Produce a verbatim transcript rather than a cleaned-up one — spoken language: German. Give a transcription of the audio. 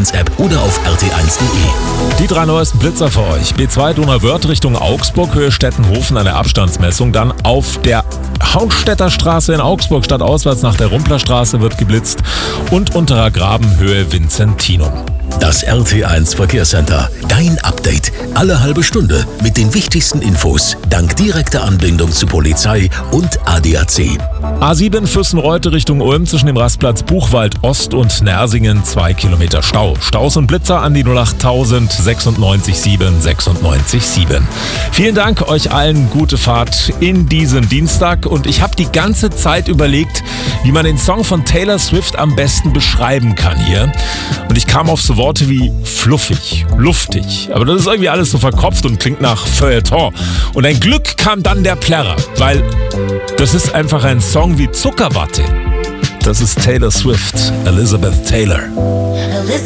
eins App oder auf r t eins punkt de. Die drei neuesten Blitzer für euch. B zwei Donauwörth Richtung Augsburg, Höhe Stettenhofen an der Abstandsmessung. Dann auf der Haunstädter Straße in Augsburg stadtauswärts nach der Rumplerstraße wird geblitzt. Und unterer Graben Höhe Vincentinum. Das R T eins Verkehrscenter. Dein Update. Alle halbe Stunde mit den wichtigsten Infos. Dank direkter Anbindung zu Polizei und A D A C. A sieben Fürstenreute Richtung Ulm zwischen dem Rastplatz Buchwald Ost und Nersingen zwei Kilometer Stau. Staus und Blitzer an die null acht null null neun sechs sieben sechs neun sieben. Vielen Dank euch allen, gute Fahrt in diesem Dienstag. Und ich habe die ganze Zeit überlegt, wie man den Song von Taylor Swift am besten beschreiben kann hier. Und ich kam auf so Worte wie fluffig, luftig. Aber das ist irgendwie alles so verkopft und klingt nach Feuilleton. Und ein Glück kam dann der Plärrer, weil das ist einfach ein Song wie Zuckerwatte. Das ist Taylor Swift, Elizabeth Taylor.